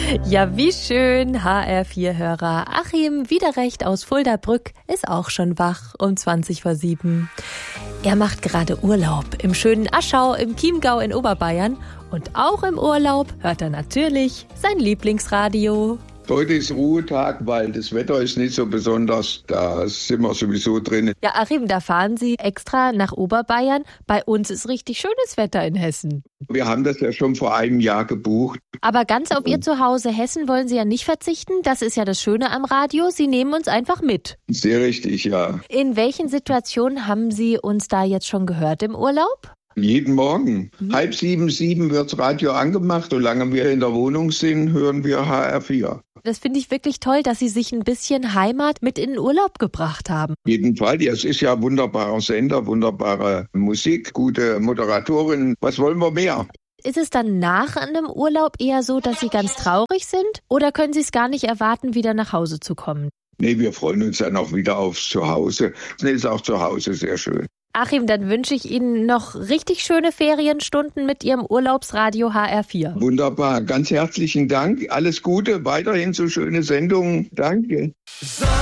Ja, wie schön. HR4-Hörer Achim Wiederrecht aus Fuldabrück ist auch schon wach um 7:20. Er macht gerade Urlaub im schönen Aschau im Chiemgau in Oberbayern. Und auch im Urlaub hört er natürlich sein Lieblingsradio. Heute ist Ruhetag, weil das Wetter ist nicht so besonders. Da sind wir sowieso drin. Ja, Achim, da fahren Sie extra nach Oberbayern. Bei uns ist richtig schönes Wetter in Hessen. Wir haben das ja schon vor einem Jahr gebucht. Aber ganz auf Ihr Zuhause Hessen wollen Sie ja nicht verzichten. Das ist ja das Schöne am Radio. Sie nehmen uns einfach mit. Sehr richtig, ja. In welchen Situationen haben Sie uns da jetzt schon gehört im Urlaub? Jeden Morgen. 6:30, 7 wird das Radio angemacht. Solange wir in der Wohnung sind, hören wir HR4. Das finde ich wirklich toll, dass Sie sich ein bisschen Heimat mit in den Urlaub gebracht haben. Auf jeden Fall. Ja, es ist ja ein wunderbarer Sender, wunderbare Musik, gute Moderatorin. Was wollen wir mehr? Ist es dann nach einem Urlaub eher so, dass Sie ganz traurig sind? Oder können Sie es gar nicht erwarten, wieder nach Hause zu kommen? Nee, wir freuen uns dann auch wieder aufs Zuhause. Es ist auch zu Hause sehr schön. Achim, dann wünsche ich Ihnen noch richtig schöne Ferienstunden mit Ihrem Urlaubsradio HR4. Wunderbar. Ganz herzlichen Dank. Alles Gute. Weiterhin so schöne Sendungen. Danke.